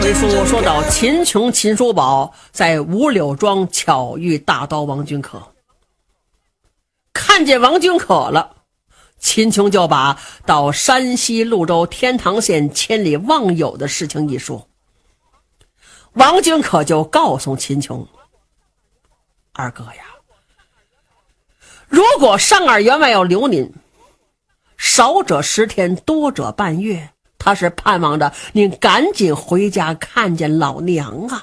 回书说到秦琼、秦叔宝在五柳庄巧遇大刀王君可，看见王君可了，秦琼就把到山西潞州天堂县千里望友的事情一说。王君可就告诉秦琼：二哥呀，如果上二员外要留您，少者10天，多者半月，他是盼望着您赶紧回家看见老娘啊。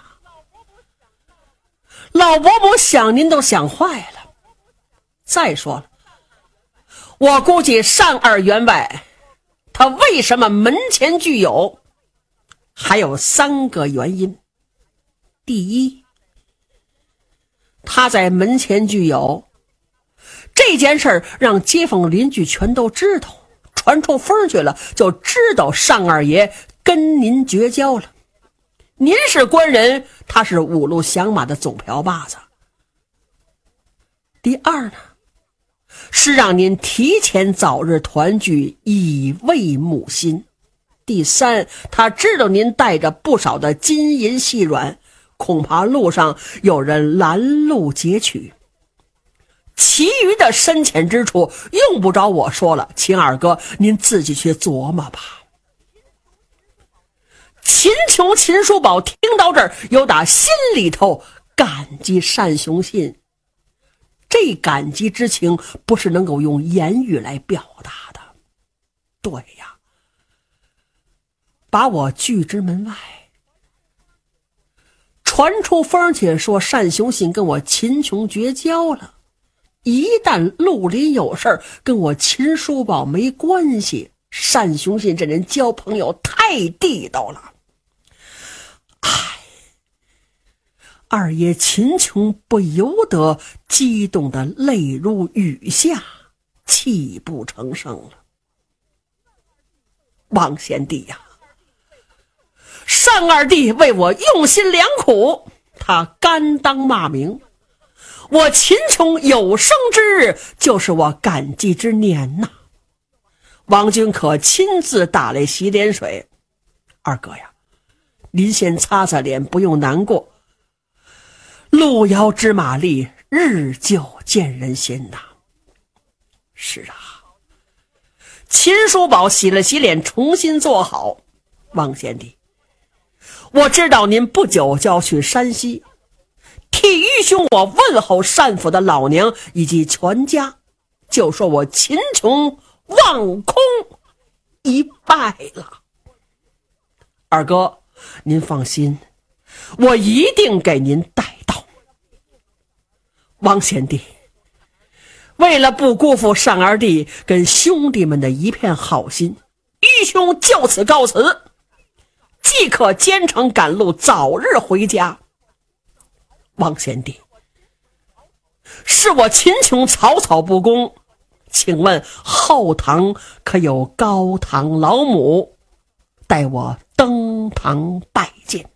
老伯伯想您都想坏了。再说了，我估计上二员外他为什么门前具有，还有3个原因。第一，他在门前具有这件事让街坊邻居全都知道，传出风去了，就知道上二爷跟您绝交了。您是官人，他是五路响马的总瓢把子。第二呢，是让您提前早日团聚，以慰母心。第三，他知道您带着不少的金银细软，恐怕路上有人拦路劫取。其余的深浅之处用不着我说了，秦二哥您自己去琢磨吧。秦琼、秦叔宝听到这儿，有打心里头感激单雄信，这感激之情不是能够用言语来表达的。对呀，把我拒之门外。传出风去说单雄信跟我秦琼绝交了，一旦绿林有事儿，跟我秦叔宝没关系。单雄信这人交朋友太地道了。二爷秦琼不由得激动的泪如雨下，泣不成声了。王贤弟呀，单二弟为我用心良苦，他甘当骂名。我秦琼有生之日，就是我感激之年呐。王君可亲自打来洗脸水。二哥呀，您先擦擦脸，不用难过。路遥知马力，日久见人心呐。是啊。秦叔宝洗了洗脸，重新坐好。王贤弟，我知道您不久就要去山西，替愚兄我问候单府的老娘以及全家，就说我秦琼望空一拜了。二哥您放心，我一定给您带到。王贤弟，为了不辜负单二弟跟兄弟们的一片好心，愚兄就此告辞，即可兼程赶路，早日回家。王贤弟，是我秦琼草草不恭，请问后堂可有高堂老母，待我登堂拜见。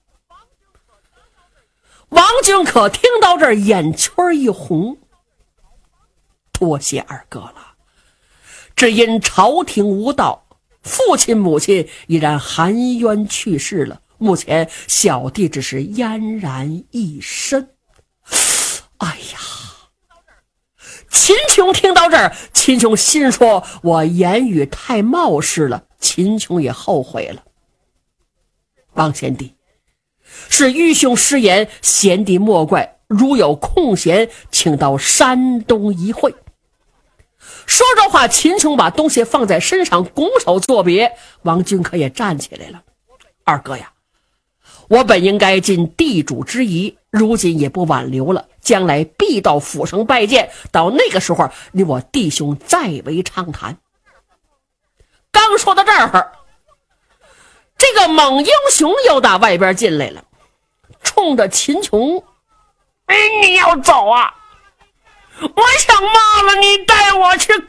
王君可听到这儿，眼圈一红，多谢二哥了。只因朝廷无道，父亲母亲已然含冤去世了，目前小弟只是嫣然一身。哎呀，秦琼听到这儿，秦琼心说我言语太冒失了，秦琼也后悔了。王贤弟，是愚兄失言，贤弟莫怪，如有空闲，请到山东一会。说着话，秦琼把东西放在身上，拱手作别。王君可也站起来了。二哥呀，我本应该尽地主之谊，如今也不挽留了，将来必到府上拜见，到那个时候你我弟兄再为畅谈。刚说到这儿，这个猛英雄又打外边进来了，冲着秦琼：你要走啊？我想骂了你，带我去